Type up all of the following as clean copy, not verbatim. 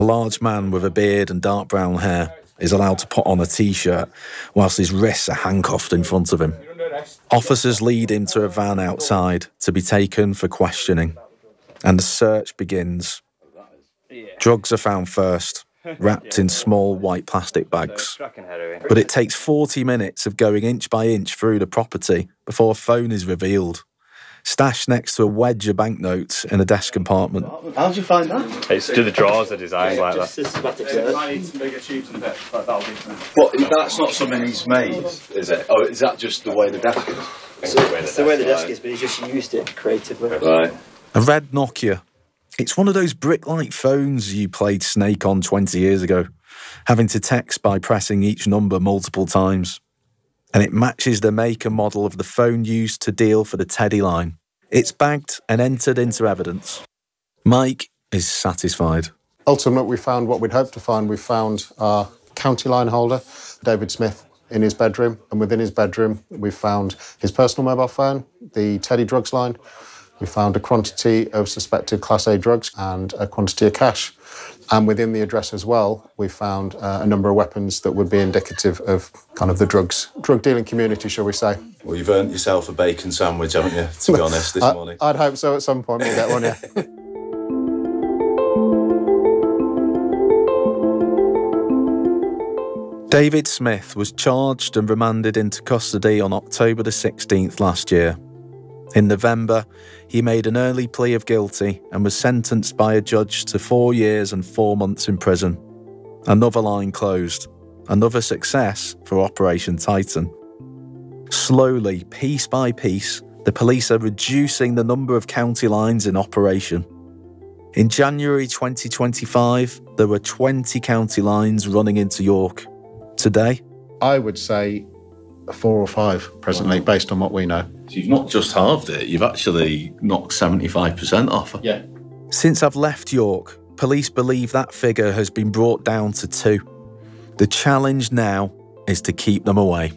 A large man with a beard and dark brown hair is allowed to put on a T-shirt whilst his wrists are handcuffed in front of him. Officers lead him to a van outside to be taken for questioning, and the search begins. Drugs are found first, wrapped in small white plastic bags. But it takes 40 minutes of going inch by inch through the property before a phone is revealed, stashed next to a wedge of banknotes in a desk compartment. How did you find that? It's to the drawers are designed like that. What, that's not something he's made, is it? Or is that just the way the desk is? It's the way the desk is, but he's just used it creatively. Right. A red Nokia. It's one of those brick-like phones you played Snake on 20 years ago, having to text by pressing each number multiple times. And it matches the make and model of the phone used to deal for the Teddy line. It's bagged and entered into evidence. Mike is satisfied. Ultimately, we found what we'd hoped to find. We found our county line holder, David Smith, in his bedroom. And within his bedroom, we found his personal mobile phone, the Teddy drugs line. We found a quantity of suspected Class A drugs and a quantity of cash. And within the address as well, we found a number of weapons that would be indicative of kind of the drug dealing community, shall we say. Well, you've earned yourself a bacon sandwich, haven't you, to be honest, this morning? I'd hope so at some point we'll get one, yeah. David Smith was charged and remanded into custody on October the 16th last year. In November, he made an early plea of guilty and was sentenced by a judge to 4 years and 4 months in prison. Another line closed. Another success for Operation Titan. Slowly, piece by piece, the police are reducing the number of county lines in operation. In January 2025, there were 20 county lines running into York. Today, I would say 4 or 5 presently, based on what we know. So you've not just halved it, you've actually knocked 75% off. Yeah. since I've left York, police believe that figure has been brought down to 2. The challenge now is to keep them away.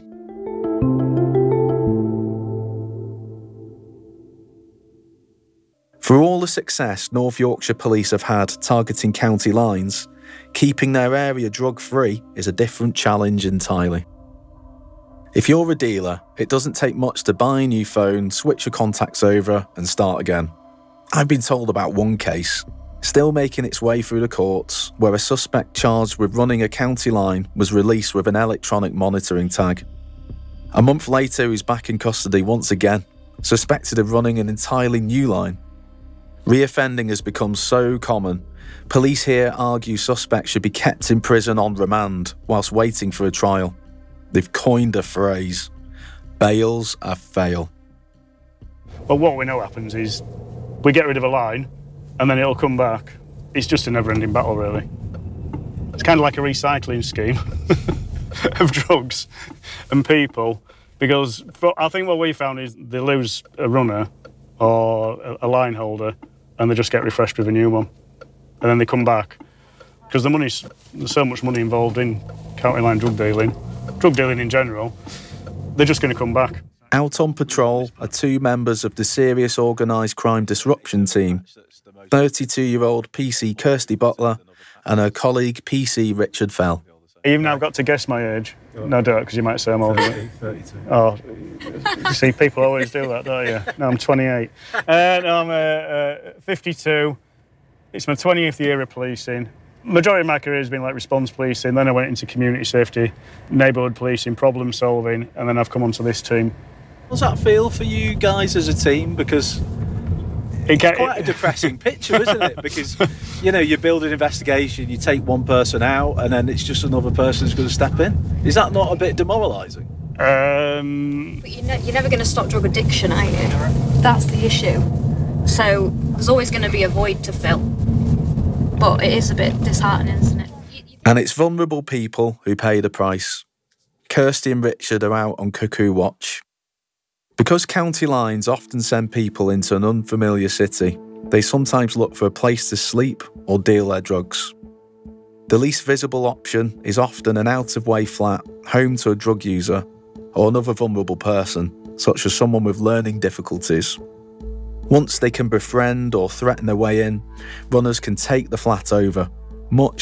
For all the success North Yorkshire Police have had targeting county lines, keeping their area drug-free is a different challenge entirely. If you're a dealer, it doesn't take much to buy a new phone, switch your contacts over and start again. I've been told about one case, still making its way through the courts, where a suspect charged with running a county line was released with an electronic monitoring tag. A month later, he's back in custody once again, suspected of running an entirely new line. Reoffending has become so common, police here argue suspects should be kept in prison on remand whilst waiting for a trial. They've coined a phrase, bail's a fail. But what we know happens is we get rid of a line and then it'll come back. It's just a never-ending battle, really. It's kind of like a recycling scheme of drugs and people, because I think what we found is they lose a runner or a line holder and they just get refreshed with a new one. And then they come back. Because there's so much money involved in county line drug dealing in general, they're just going to come back. Out on patrol are 2 members of the Serious Organised Crime Disruption team, 32-year-old PC Kirsty Butler and her colleague PC Richard Fell. You've now got to guess my age. No, do it, because you might say I'm older. 32. Oh, you see, people always do that, don't you? No, I'm 28. No, I'm 52. It's my 20th year of policing. Majority of my career has been like response policing, then I went into community safety, neighbourhood policing, problem solving, and then I've come onto this team. Does that feel for you guys as a team? Because it's quite a depressing picture, isn't it? Because, you know, you build an investigation, you take one person out, and then it's just another person who's going to step in. Is that not a bit demoralising? But you're never going to stop drug addiction, are you? That's the issue. So there's always going to be a void to fill. But it is a bit disheartening, isn't it? And it's vulnerable people who pay the price. Kirsty and Richard are out on cuckoo watch. Because county lines often send people into an unfamiliar city, they sometimes look for a place to sleep or deal their drugs. The least visible option is often an out-of-way flat, home to a drug user, or another vulnerable person, such as someone with learning difficulties. Once they can befriend or threaten their way in, runners can take the flat over, much